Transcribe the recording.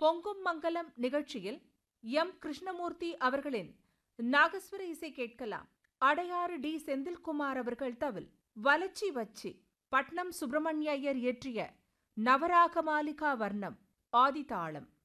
பொங்கும் மங்கலம் நிகழ்ச்சியில் எம் கிருஷ்ணமூர்த்தி அவர்களின் நாகஸ்வர இசை கேட்கலாம். அடையாறு டி செந்தில்குமார் அவர்கள் தவில், வலச்சி வச்சி பட்னம் சுப்பிரமணிய ஐயர் இயற்றிய நவராக மாலிகா வர்ணம் ஆதிதாளம்.